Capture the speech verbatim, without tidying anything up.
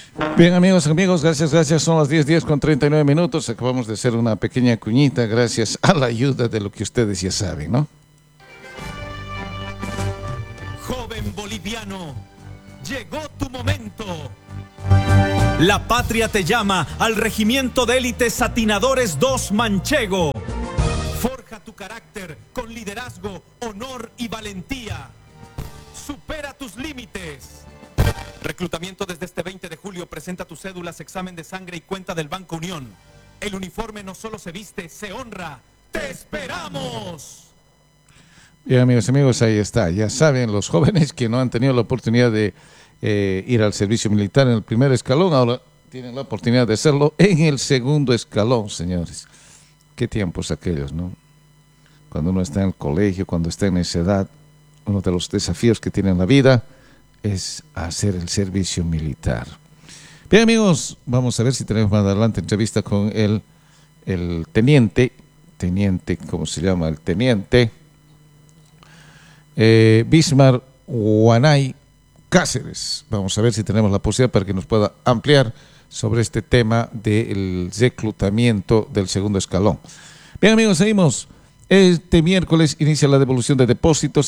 Bien, amigos, amigos, gracias, gracias. Son las diez, diez con treinta y nueve minutos. Acabamos de hacer una pequeña cuñita gracias a la ayuda de lo que ustedes ya saben, ¿no? Joven boliviano, llegó tu momento. La patria te llama al Regimiento de Élites Satinadores dos Manchego. Forja tu carácter con liderazgo, honor y valentía. Supera tus límites. Reclutamiento desde este veinte de julio. Presenta tus cédulas, examen de sangre y cuenta del Banco Unión. El uniforme no solo se viste, se honra. ¡Te esperamos! Bien, amigos, amigos, ahí está. Ya saben, los jóvenes que no han tenido la oportunidad de eh, ir al servicio militar en el primer escalón, ahora tienen la oportunidad de hacerlo en el segundo escalón, señores. Qué tiempos aquellos, ¿no? Cuando uno está en el colegio, cuando está en esa edad, uno de los desafíos que tiene en la vida es hacer el servicio militar. Bien, amigos, vamos a ver si tenemos más adelante entrevista con el, el teniente, teniente, ¿cómo se llama? El teniente eh, Bismar Huanay Cáceres. Vamos a ver si tenemos la posibilidad para que nos pueda ampliar sobre este tema del reclutamiento del segundo escalón. Bien, amigos, seguimos. Este miércoles inicia la devolución de depósitos